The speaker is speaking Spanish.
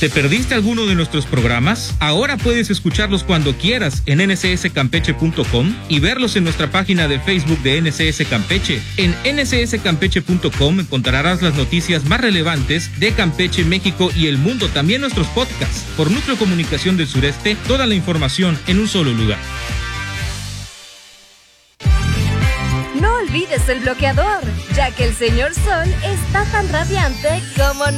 ¿Te perdiste alguno de nuestros programas? Ahora puedes escucharlos cuando quieras en ncscampeche.com y verlos en nuestra página de Facebook de NCS Campeche. En ncscampeche.com encontrarás las noticias más relevantes de Campeche, México y el mundo, también nuestros podcasts. Por Núcleo Comunicación del Sureste, toda la información en un solo lugar. No olvides el bloqueador, ya que el señor Sol está tan radiante como